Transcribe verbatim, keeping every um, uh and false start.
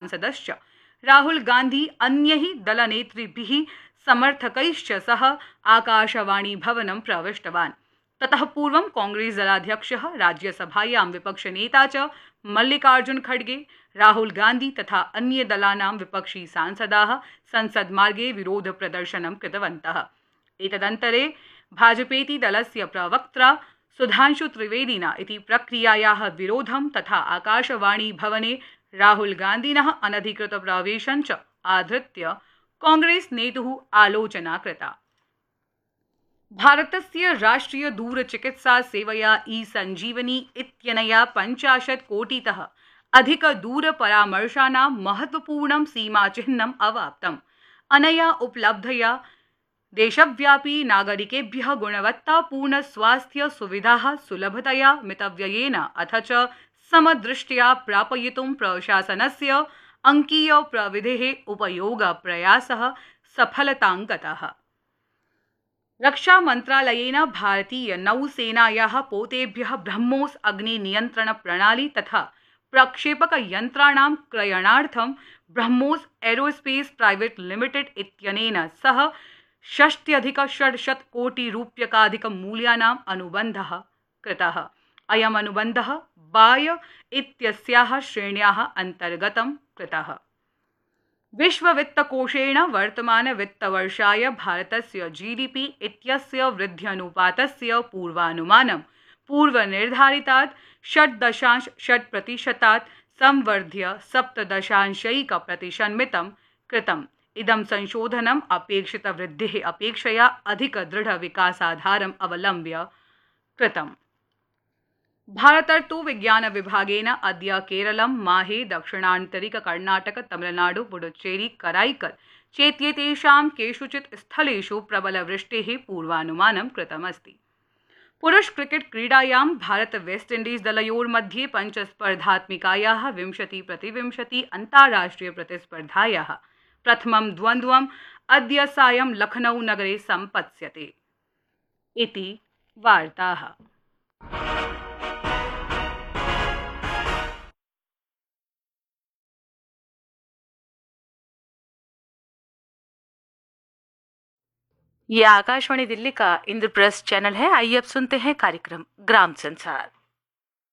सांसदश्च राहुल गांधी अन्यैः दलनेतृभिः समर्थकैश्च सह आकाशवाणी भवनं प्रविष्टवान्। ततः पूर्वं कांग्रेस दलाध्यक्षः राज्यसभायां विपक्षनेता च मल्लिकार्जुन खड़गे, राहुल गांधी तथा अन्य दलानां विपक्षी सांसदाः संसद्मार्गे विरोध प्रदर्शनं कृतवन्तः। एतदन्तरे भाजपेति दलस्य प्रवक्त्रा सुधांशु त्रिवेदिना इति प्रक्रियायाः विरोधं तथा आकाशवाणी भवने राहुल गांधिनः अनधिकृत प्रवेशं च आधृत्य कांग्रेस नेतुः आलोचना कृता। भारतस्य राष्ट्रिय दूरचिकित्सा सेवया ई संजीवनी इत्यनया पञ्चाशत् कोटितः अधिक दूरपरामर्शानां महत्वपूर्णं सीमाचिह्नम् अवाप्तम्। अनया उपलब्धया देशव्यापी नागरिकेभ्यः गुणवत्तापूर्ण स्वास्थ्य सुविधाः सुलभतया मितव्ययेन अथ च समदृष्ट्या प्रापयितुं प्रशासनस्य अंकीय प्रविधेः उपयोग प्रयासः सफलतां गतः। रक्षा मन्त्रालयेन भारतीय नौसेनायाः पोतेभ्यः ब्रह्मोस अग्नि नियंत्रण प्रणाली तथा प्रक्षेपक यन्त्राणां क्रयणार्थं ब्रह्मोस एरोस्पेस प्राइवेट लिमिटेड इत्यनेन सह षष्ट्यधिक षड्शत कोटि रूप्यकाधिक मूल्यानाम् अनुबन्धः कृतः। अयम् अनुबन्धः बाय इत्यस्याः श्रेण्याः अन्तर्गतं कृतः। विश्ववित्तकोषेण वर्तमान वित्तवर्षाय भारतस्य जीडीपी इत्यस्य वृद्ध्यनुपातस्य पूर्वानुमानं पूर्वनिर्धारितात् षट् दशांश षट् प्रतिशतात् संवर्ध्य सप्त दशांशैक प्रतिशन्मितं कृतम्। इदं संशोधनम् अपेक्षित वृद्धिः अपेक्षया अधिक दृढ विकासाधारम् अवलम्ब्य कृतम्। भारतर्तु विज्ञान विभागेन अद्य केरलं, माहे, दक्षिणान्तरिक कर्णाटक, तमिलनाडु, पुडुचेरी, कराईकल चेत्येतेषां केषुचित् स्थलेषु प्रबलवृष्टेः पूर्वानुमानं कृतमस्ति। पुरुष क्रिकेट क्रीडायां भारत वेस्ट इंडीज दलयोर्मध्ये पञ्चस्पर्धात्मिकायाः विंशति प्रतिविंशति अन्ताराष्ट्रिय प्रतिस्पर्धायाः प्रथमं द्वन्द्वम् अद्य सायं लखनऊ नगरे सम्पत्स्यते इति वार्ताः। यह आकाशवाणी दिल्ली का इंद्रप्रस्थ चैनल है। आइए अब सुनते हैं कार्यक्रम ग्राम संसार।